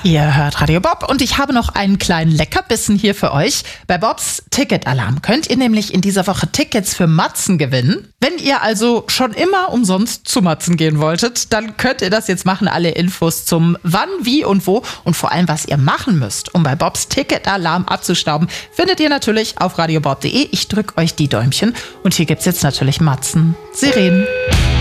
Ihr hört Radio Bob und ich habe noch einen kleinen Leckerbissen hier für euch. Bei Bobs Ticketalarm könnt ihr nämlich in dieser Woche Tickets für Matzen gewinnen. Wenn ihr also schon immer umsonst zu Matzen gehen wolltet, dann könnt ihr das jetzt machen. Alle Infos zum Wann, Wie und Wo und vor allem, was ihr machen müsst, um bei Bobs Ticketalarm abzustauben, findet ihr natürlich auf radiobob.de. Ich drücke euch die Däumchen und hier gibt's jetzt natürlich Matzen, Sirenen.